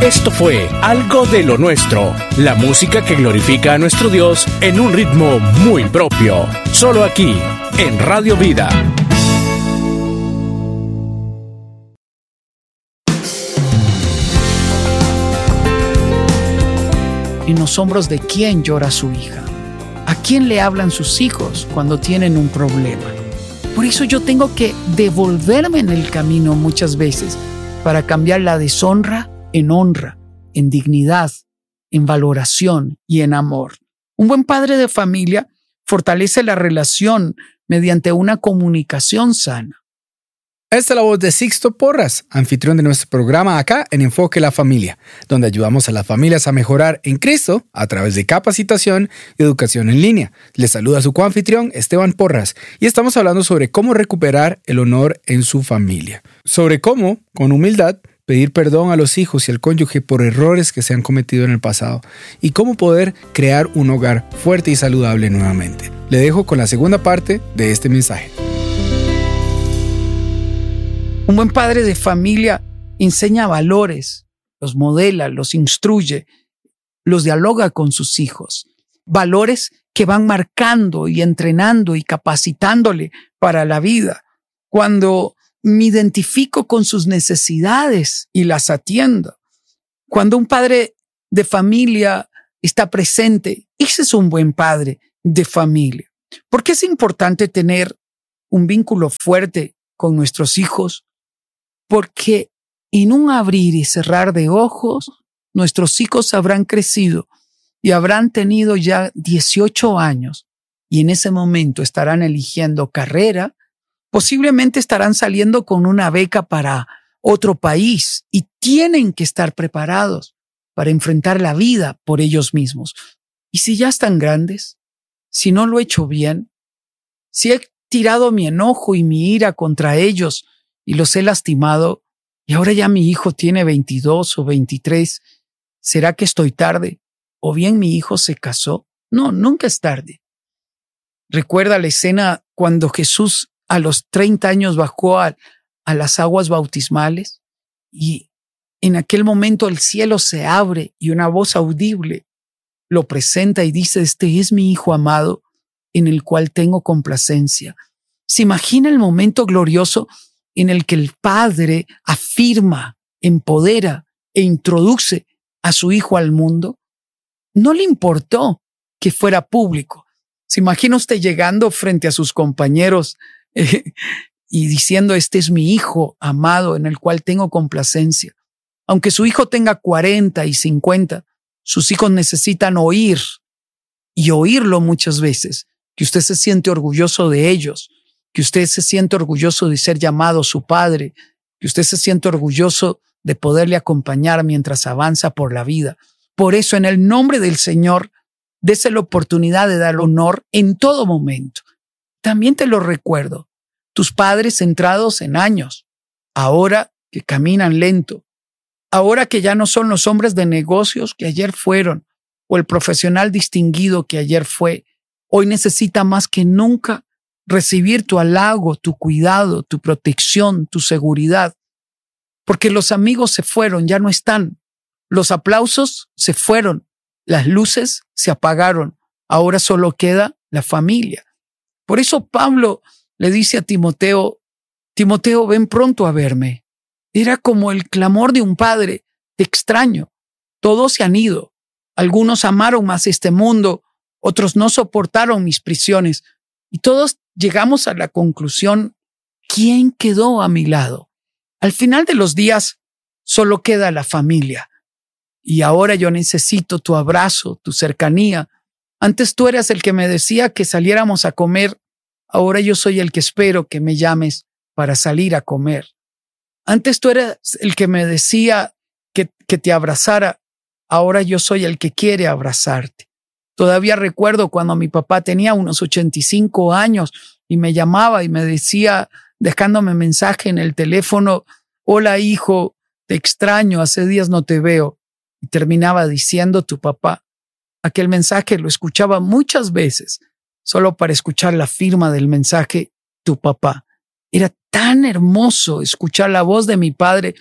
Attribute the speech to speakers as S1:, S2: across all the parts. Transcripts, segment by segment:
S1: Esto fue Algo de lo Nuestro, la música que glorifica a nuestro Dios en un ritmo muy propio. Solo aquí, en Radio Vida.
S2: En los hombros de quién llora su hija, a quién le hablan sus hijos cuando tienen un problema. Por eso yo tengo que devolverme en el camino muchas veces para cambiar la deshonra en honra, en dignidad, en valoración y en amor. Un buen padre de familia fortalece la relación mediante una comunicación sana.
S3: Esta es la voz de Sixto Porras, anfitrión de nuestro programa acá en Enfoque la Familia, donde ayudamos a las familias a mejorar en Cristo a través de capacitación y educación en línea. Les saluda su coanfitrión Esteban Porras y estamos hablando sobre cómo recuperar el honor en su familia. Sobre cómo, con humildad, pedir perdón a los hijos y al cónyuge por errores que se han cometido en el pasado y cómo poder crear un hogar fuerte y saludable nuevamente. Le dejo con la segunda parte de este mensaje.
S2: Un buen padre de familia enseña valores, los modela, los instruye, los dialoga con sus hijos. Valores que van marcando y entrenando y capacitándole para la vida. Cuando me identifico con sus necesidades y las atiendo. Cuando un padre de familia está presente, ese es un buen padre de familia. ¿Por qué es importante tener un vínculo fuerte con nuestros hijos? Porque en un abrir y cerrar de ojos, nuestros hijos habrán crecido y habrán tenido ya 18 años y en ese momento estarán eligiendo carrera, posiblemente estarán saliendo con una beca para otro país y tienen que estar preparados para enfrentar la vida por ellos mismos. Y si ya están grandes, si no lo he hecho bien, si he tirado mi enojo y mi ira contra ellos y los he lastimado, y ahora ya mi hijo tiene 22 o 23, ¿será que estoy tarde? ¿O bien mi hijo se casó? No, nunca es tarde. Recuerda la escena cuando Jesús a los 30 años bajó a las aguas bautismales y en aquel momento el cielo se abre y una voz audible lo presenta y dice: este es mi hijo amado en el cual tengo complacencia. ¿Se imagina el momento glorioso en el que el padre afirma, empodera e introduce a su hijo al mundo? No le importó que fuera público. ¿Se imagina usted llegando frente a sus compañeros y diciendo: este es mi hijo amado en el cual tengo complacencia? Aunque su hijo tenga 40 y 50, sus hijos necesitan oír y oírlo muchas veces, que usted se siente orgulloso de ellos, que usted se siente orgulloso de ser llamado su padre, que usted se siente orgulloso de poderle acompañar mientras avanza por la vida. Por eso, en el nombre del Señor, dese la oportunidad de dar honor en todo momento. También te lo recuerdo, tus padres centrados en años, ahora que caminan lento, ahora que ya no son los hombres de negocios que ayer fueron, o el profesional distinguido que ayer fue, hoy necesita más que nunca recibir tu halago, tu cuidado, tu protección, tu seguridad. Porque los amigos se fueron, ya no están. Los aplausos se fueron, las luces se apagaron. Ahora solo queda la familia. Por eso Pablo le dice a Timoteo: Timoteo, ven pronto a verme. Era como el clamor de un padre: te extraño. Todos se han ido. Algunos amaron más este mundo, otros no soportaron mis prisiones. Y todos llegamos a la conclusión: ¿quién quedó a mi lado? Al final de los días, solo queda la familia. Y ahora yo necesito tu abrazo, tu cercanía. Antes tú eras el que me decía que saliéramos a comer. Ahora yo soy el que espero que me llames para salir a comer. Antes tú eras el que me decía que te abrazara. Ahora yo soy el que quiere abrazarte. Todavía recuerdo cuando mi papá tenía unos 85 años y me llamaba y me decía, dejándome mensaje en el teléfono: hola hijo, te extraño, hace días no te veo. Y terminaba diciendo tu papá. Aquel mensaje lo escuchaba muchas veces, solo para escuchar la firma del mensaje, tu papá. Era tan hermoso escuchar la voz de mi padre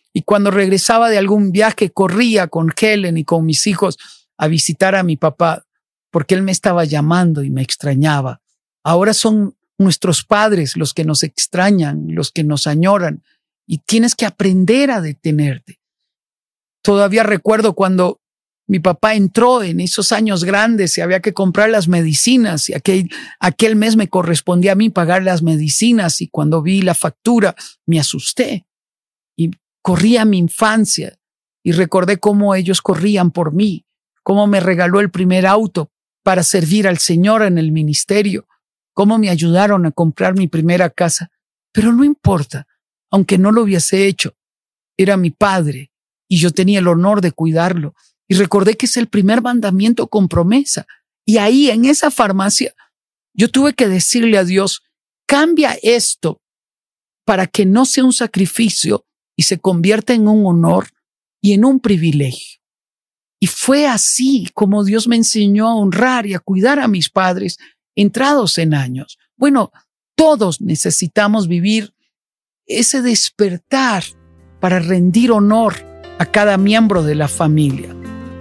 S2: Y cuando regresaba de algún viaje, corría con Helen y con mis hijos a visitar a mi papá, porque él me estaba llamando y me extrañaba. Ahora son nuestros padres los que nos extrañan, los que nos añoran, y tienes que aprender a detenerte. Todavía recuerdo cuando mi papá entró en esos años grandes y había que comprar las medicinas, y aquel mes me correspondía a mí pagar las medicinas, y cuando vi la factura me asusté y corrí a mi infancia y recordé cómo ellos corrían por mí, cómo me regaló el primer auto para servir al Señor en el ministerio, cómo me ayudaron a comprar mi primera casa. Pero no importa, aunque no lo hubiese hecho, era mi padre y yo tenía el honor de cuidarlo. Y recordé que es el primer mandamiento con promesa. Y ahí, en esa farmacia, yo tuve que decirle a Dios, cambia esto para que no sea un sacrificio y se convierta en un honor y en un privilegio. Y fue así como Dios me enseñó a honrar y a cuidar a mis padres entrados en años. Bueno, todos necesitamos vivir ese despertar para rendir honor a cada miembro de la familia.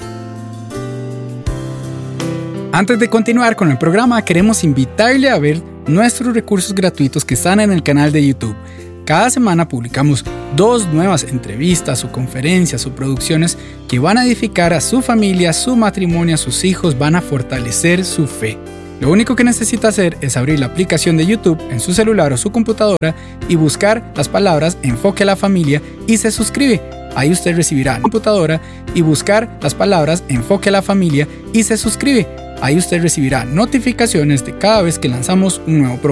S3: Antes de continuar con el programa, queremos invitarle a ver nuestros recursos gratuitos que están en el canal de YouTube. Cada semana publicamos 2 nuevas entrevistas o conferencias o producciones que van a edificar a su familia, su matrimonio, a sus hijos, van a fortalecer su fe. Lo único que necesita hacer es abrir la aplicación de YouTube en su celular o su computadora y buscar las palabras Enfoque a la Familia y se suscribe. Ahí usted recibirá la computadora y buscar las palabras Enfoque a la Familia y se suscribe. Ahí usted recibirá notificaciones de cada vez que lanzamos un nuevo programa.